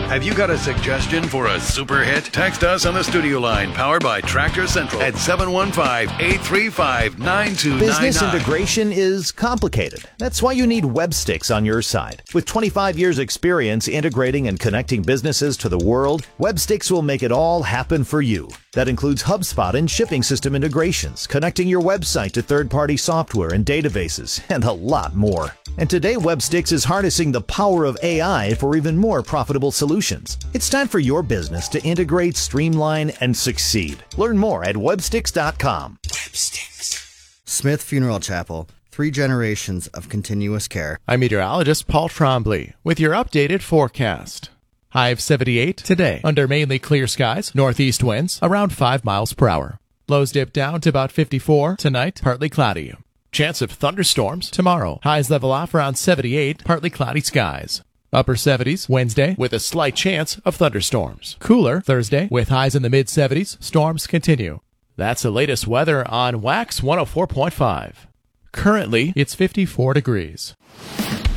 Have you got a suggestion for a super hit? Text us on the studio line powered by Tractor Central at 715-835-9299. Business integration is complicated. That's why you need Webstix on your side. With 25 years experience integrating and connecting businesses to the world, Webstix will make it all happen for you. That includes HubSpot and shipping system integrations, connecting your website to third-party software and databases, and a lot more. And today, Webstix is harnessing the power of AI for even more profitable solutions. It's time for your business to integrate, streamline, and succeed. Learn more at Webstix.com. Webstix. Smith Funeral Chapel. 3 generations of continuous care. I'm meteorologist Paul Trombley with your updated forecast. High of 78 today under mainly clear skies, northeast winds around 5 miles per hour. Lows dip down to about 54 tonight, partly cloudy. Chance of thunderstorms tomorrow. Highs level off around 78, partly cloudy skies. Upper 70s Wednesday with a slight chance of thunderstorms. Cooler Thursday with highs in the mid 70s. Storms continue. That's the latest weather on Wax 104.5. Currently, it's 54 degrees.